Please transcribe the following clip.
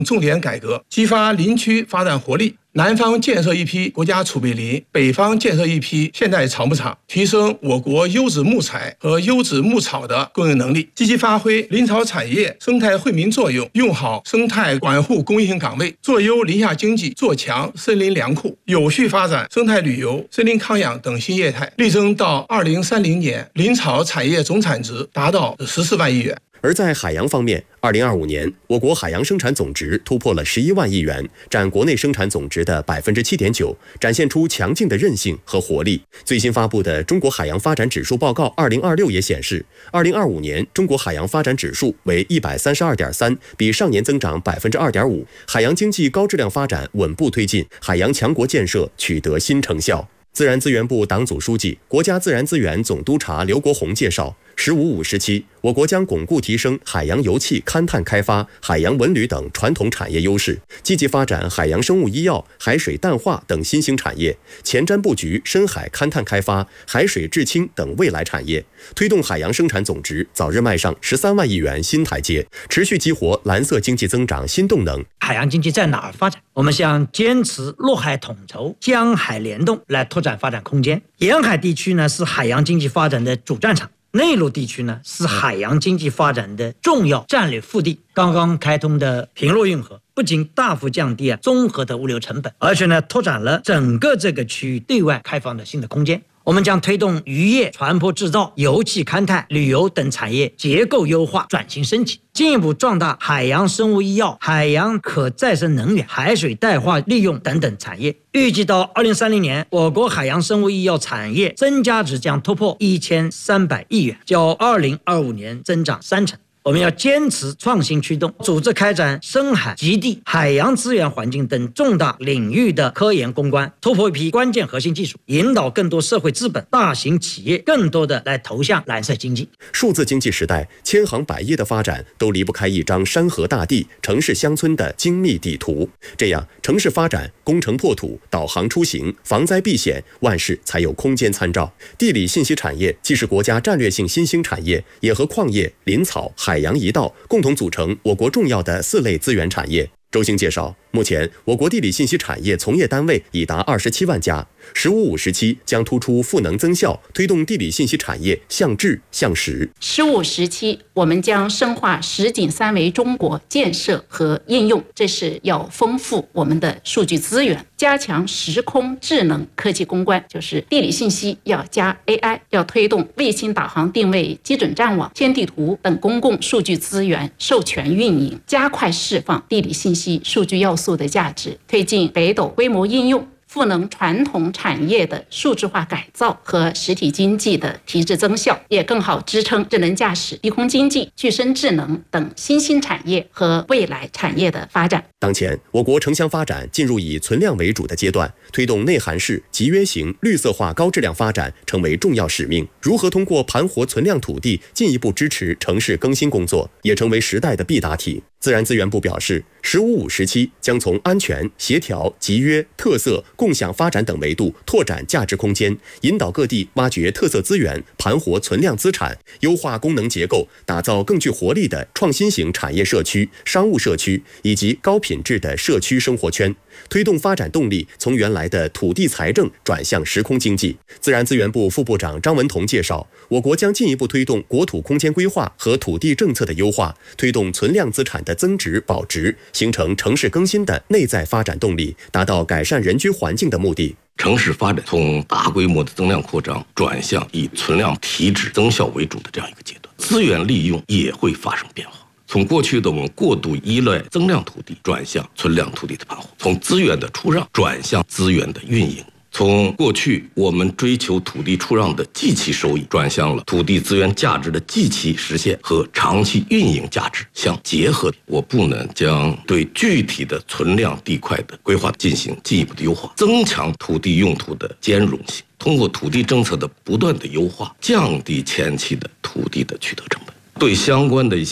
重点改革，激发林区发展活力。南方建设一批国家储备林，北方建设一批现代草木场，提升我国优质木材和优质牧草的供应能力，积极发挥林草产业生态惠民作用，用好生态管护公益性岗位，做优林下经济，做强森林粮库，有序发展生态旅游、森林康养等新业态，力争到2030年林草产业总产值达到14万亿元。 而在海洋方面，2025年我国海洋生产总值突破了11万亿元，占国内生产总值的7.9%，展现出强劲的韧性和活力。最新发布的《中国海洋发展指数报告2026》也显示，2025年中国海洋发展指数为132.3，比上年增长2.5%，海洋经济高质量发展稳步推进，海洋强国建设取得新成效。自然资源部党组书记、国家自然资源总督察刘国宏介绍，“15+5”时期，我国将巩固提升海洋油气勘探开发、海洋文旅等传统产业优势，积极发展海洋生物医药、海水淡化等新兴产业，前瞻布局深海勘探开发、海水制氢等未来产业，推动海洋生产总值早日迈上13万亿元新台阶，持续激活蓝色经济增长新动能。 海洋经济在哪儿发展？我们想坚持陆海统筹、江海联动来拓展发展空间。沿海地区呢是海洋经济发展的主战场，内陆地区呢是海洋经济发展的重要战略腹地。刚刚开通的平洛运河不仅大幅降低综合的物流成本，而且呢拓展了整个这个区域对外开放的新的空间。我们将推动渔业、船舶制造、油气勘探、旅游等产业结构优化转型升级，进一步壮大海洋生物医药、海洋可再生能源、海水淡化利用等等产业。预计到2030年，我国海洋生物医药产业增加值将突破1300亿元，较2025年增长30%。我们要坚持创新驱动，组织开展深海、极地、海洋资源环境等重大领域的科研攻关，突破一批关键核心技术，引导更多社会资本、大型企业更多的来投向蓝色经济。 数字经济时代，千行百业的发展都离不开一张山河大地、城市乡村的精密地图。这样，城市发展、工程破土、导航出行、防灾避险，万事才有空间参照。地理信息产业既是国家战略性新兴产业，也和矿业、林草、海洋一道共同组成我国重要的4类资源产业。周兴介绍，目前我国地理信息产业从业单位已达27万家，“15+5”时期将突出赋能增效，推动地理信息产业向质向实。 15时期，我们将深化10锦3维中国建设和应用，这是要丰富我们的数据资源，加强时空智能科技攻关，就是地理信息要加 AI， 要推动卫星导航定位基准站网、天地图等公共数据资源授权运营，加快释放地理信息数据要素的价值，推进北斗规模应用，赋能传统产业的数字化改造和实体经济的提质增效，也更好支撑智能驾驶、低空经济、具身智能等新兴产业和未来产业的发展。 当前，我国城乡发展进入以存量为主的阶段，推动内涵式、集约型、绿色化高质量发展成为重要使命。如何通过盘活存量土地进一步支持城市更新工作，也成为时代的必答题。自然资源部表示，“15+5”时期将从安全、协调、集约、特色、共享发展等维度拓展价值空间，引导各地挖掘特色资源，盘活存量资产，优化功能结构，打造更具活力的创新型产业社区、商务社区以及高品质的社区生活圈，推动发展动力从原来的土地财政转向时空经济。自然资源部副部长张文同介绍，我国将进一步推动国土空间规划和土地政策的优化，推动存量资产的增值保值，形成城市更新的内在发展动力，达到改善人居环境的目的。 城市发展从大规模的增量扩张转向以存量提质增效为主的这样一个阶段，资源利用也会发生变化。从过去的我们过度依赖增量土地转向存量土地的盘活，从资源的出让转向资源的运营，从过去我们追求土地出让的即期收益转向了土地资源价值的即期实现和长期运营价值相结合。我部呢将对具体的存量地块的规划进行进一步的优化，增强土地用途的兼容性，通过土地政策的不断的优化，降低前期的土地的取得成本，对相关的